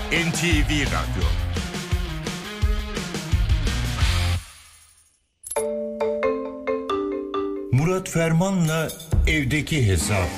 NTV Radyo. Murat Ferman'la evdeki hesap.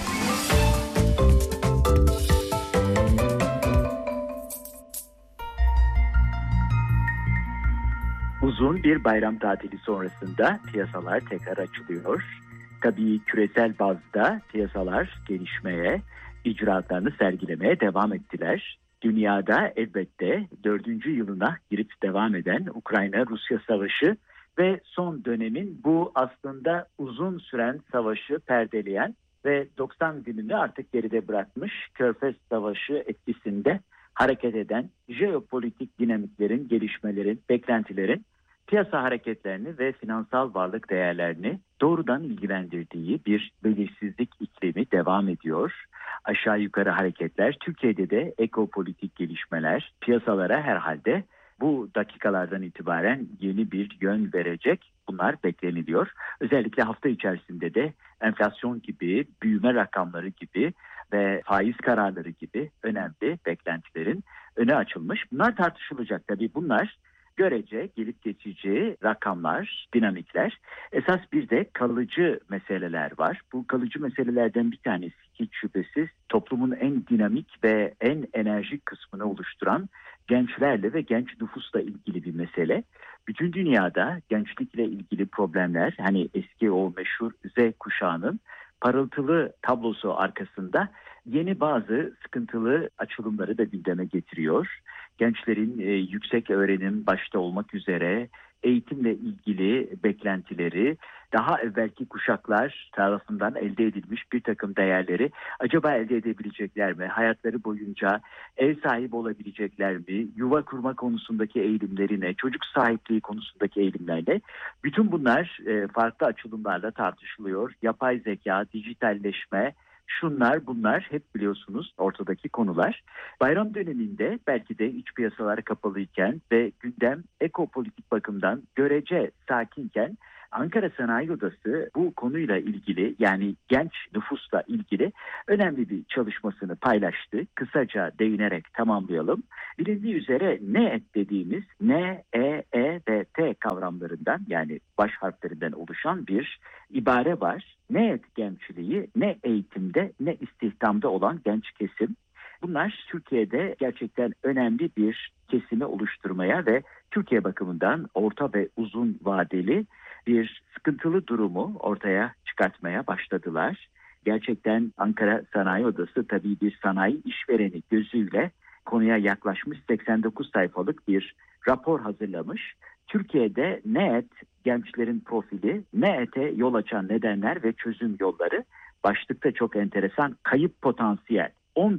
Uzun bir bayram tatili sonrasında piyasalar tekrar açılıyor. Tabii küresel bazda piyasalar gelişmeye, icraatlarını sergilemeye devam ettiler. Dünyada elbette 4. yılına girip devam eden Ukrayna-Rusya savaşı ve son dönemin bu aslında uzun süren savaşı perdeleyen ve 90 gününü artık geride bırakmış Körfez Savaşı etkisinde hareket eden jeopolitik dinamiklerin, gelişmelerin, beklentilerin piyasa hareketlerini ve finansal varlık değerlerini doğrudan ilgilendirdiği bir belirsizlik iklimi devam ediyor. Aşağı yukarı hareketler, Türkiye'de de ekopolitik gelişmeler piyasalara herhalde bu dakikalardan itibaren yeni bir yön verecek. Bunlar bekleniliyor. Özellikle hafta içerisinde de enflasyon gibi, büyüme rakamları gibi ve faiz kararları gibi önemli beklentilerin öne açılmış. Bunlar tartışılacak tabii. Bunlar görece gelip geçici rakamlar, dinamikler. Esas bir de kalıcı meseleler var. Bu kalıcı meselelerden bir tanesi hiç şüphesiz toplumun en dinamik ve en enerjik kısmını oluşturan gençlerle ve genç nüfusla ilgili bir mesele. Bütün dünyada gençlikle ilgili problemler, hani eski o meşhur Z kuşağının parıltılı tablosu arkasında yeni bazı sıkıntılı açılımları da gündeme getiriyor. Gençlerin yüksek öğrenim başta olmak üzere eğitimle ilgili beklentileri, daha evvelki kuşaklar tarafından elde edilmiş bir takım değerleri acaba elde edebilecekler mi? Hayatları boyunca ev sahibi olabilecekler mi? Yuva kurma konusundaki eğilimlerine, çocuk sahipliği konusundaki eğilimlerine, bütün bunlar farklı açılımlarla tartışılıyor. Yapay zeka, dijitalleşme, şunlar bunlar hep biliyorsunuz ortadaki konular. Bayram döneminde belki de iç piyasalar kapalıyken ve gündem ekopolitik bakımdan görece sakinken Ankara Sanayi Odası bu konuyla ilgili, yani genç nüfusla ilgili önemli bir çalışmasını paylaştı. Kısaca değinerek tamamlayalım. Bilindiği üzere NEET dediğimiz N, E, E ve T kavramlarından, yani baş harflerinden oluşan bir ibare var. NEET gençliği ne eğitimde ne istihdamda olan genç kesim. Bunlar Türkiye'de gerçekten önemli bir kesimi oluşturmaya ve Türkiye bakımından orta ve uzun vadeli bir sıkıntılı durumu ortaya çıkartmaya başladılar. Gerçekten Ankara Sanayi Odası tabii bir sanayi işvereni gözüyle konuya yaklaşmış, 89 sayfalık bir rapor hazırlamış. Türkiye'de NEET gençlerin profili, NEET'e yol açan nedenler ve çözüm yolları başlıkta çok enteresan. Kayıp potansiyel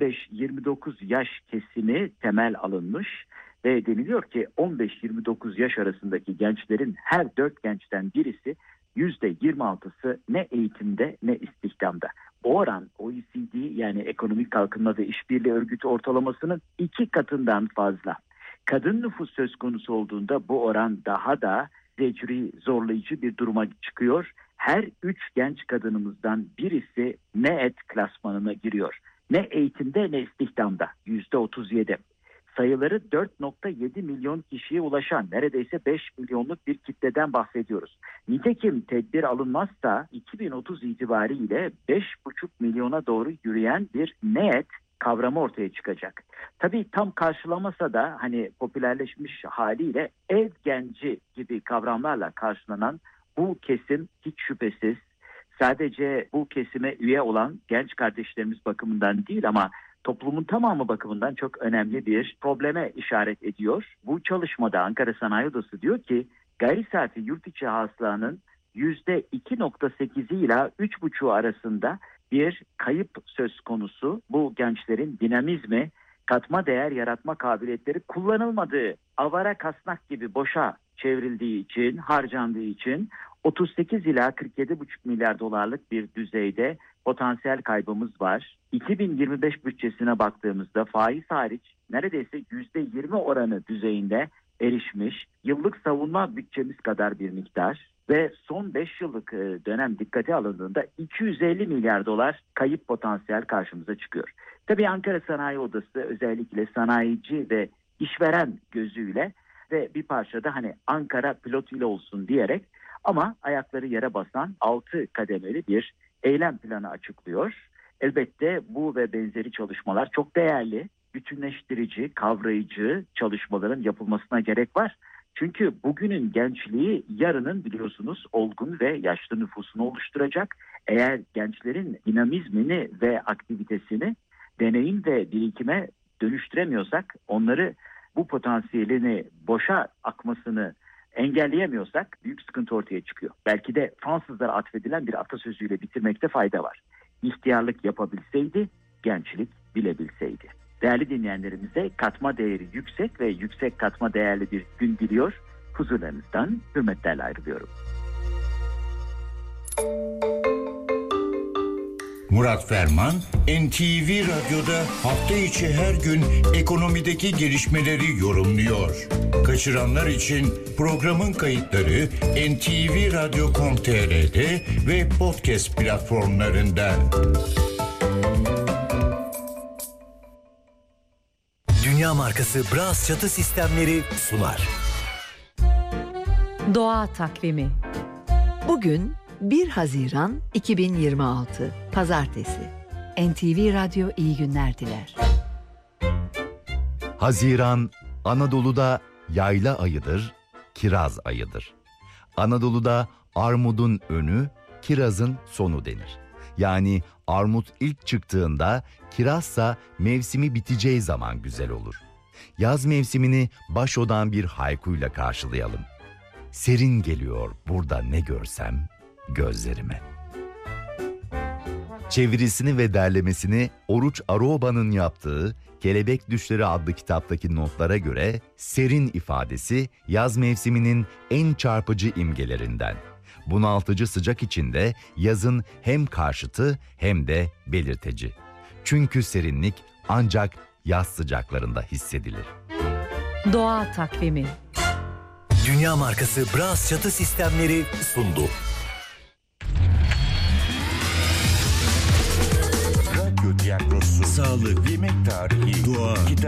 15-29 yaş kesimi temel alınmış ve deniliyor ki 15-29 yaş arasındaki gençlerin her 4 gençten birisi %26'sı ne eğitimde ne istihdamda. O oran OECD, yani Ekonomik Kalkınma ve İşbirliği Örgütü ortalamasının 2 katından fazla. Kadın nüfus söz konusu olduğunda bu oran daha da zecri, zorlayıcı bir duruma çıkıyor. Her 3 genç kadınımızdan birisi NEET klasmanına giriyor. Ne eğitimde ne istihdamda, %37. Sayıları 4,7 milyon kişiye ulaşan neredeyse 5 milyonluk bir kitleden bahsediyoruz. Nitekim tedbir alınmazsa 2030 itibariyle 5,5 milyona doğru yürüyen bir NEET kavramı ortaya çıkacak. Tabii tam karşılamasa da hani popülerleşmiş haliyle ev genci gibi kavramlarla karşılanan bu kesim hiç şüphesiz sadece bu kesime üye olan genç kardeşlerimiz bakımından değil ama toplumun tamamı bakımından çok önemli bir probleme işaret ediyor. Bu çalışmada Ankara Sanayi Odası diyor ki gayri safi yurt içi hasılanın %2,8'i ile 3,5 arasında bir kayıp söz konusu. Bu gençlerin dinamizmi, katma değer yaratma kabiliyetleri kullanılmadığı, avara kasnak gibi boşa çevrildiği için, harcandığı için 38 ila 47,5 milyar dolarlık bir düzeyde potansiyel kaybımız var. 2025 bütçesine baktığımızda faiz hariç neredeyse %20 oranı düzeyinde erişmiş, yıllık savunma bütçemiz kadar bir miktar ve son 5 yıllık dönem dikkate alındığında 250 milyar dolar kayıp potansiyel karşımıza çıkıyor. Tabii Ankara Sanayi Odası özellikle sanayici ve işveren gözüyle ve bir parça da hani Ankara pilotuyla olsun diyerek ama ayakları yere basan 6 kademeli bir eylem planı açıklıyor. Elbette bu ve benzeri çalışmalar çok değerli, bütünleştirici, kavrayıcı çalışmaların yapılmasına gerek var. Çünkü bugünün gençliği yarının biliyorsunuz olgun ve yaşlı nüfusunu oluşturacak. Eğer gençlerin dinamizmini ve aktivitesini deneyim ve birikime dönüştüremiyorsak, onları bu potansiyelini boşa akmasını engelleyemiyorsak büyük sıkıntı ortaya çıkıyor. Belki de Fransızlara atfedilen bir atasözüyle bitirmekte fayda var. İhtiyarlık yapabilseydi, gençlik bilebilseydi. Değerli dinleyenlerimize katma değeri yüksek ve yüksek katma değerli bir gün diliyor. Huzurlarınızdan hürmetlerle ayrılıyorum. Murat Ferman, NTV Radyo'da hafta içi her gün ekonomideki gelişmeleri yorumluyor. Kaçıranlar için programın kayıtları ntvradio.com.tr'de ve podcast platformlarında. Dünya markası Bras çatı sistemleri sunar. Doğa takvimi. Bugün 1 Haziran 2026 Pazartesi. NTV Radyo iyi günler diler. Haziran, Anadolu'da yayla ayıdır, kiraz ayıdır. Anadolu'da armudun önü, kirazın sonu denir. Yani armut ilk çıktığında, kirazsa mevsimi biteceği zaman güzel olur. Yaz mevsimini başodan bir haykuyla karşılayalım. Serin geliyor burada ne görsem gözlerime. Çevirisini ve derlemesini Oruç Aroba'nın yaptığı Kelebek Düşleri adlı kitaptaki notlara göre serin ifadesi yaz mevsiminin en çarpıcı imgelerinden. Bunaltıcı sıcak içinde yazın hem karşıtı hem de belirteci. Çünkü serinlik ancak yaz sıcaklarında hissedilir. Doğa takvimi. Dünya markası Bras çatı sistemleri sundu. Radyo tiyatrosu, sağlık, yemek tarihi, doğa, kitap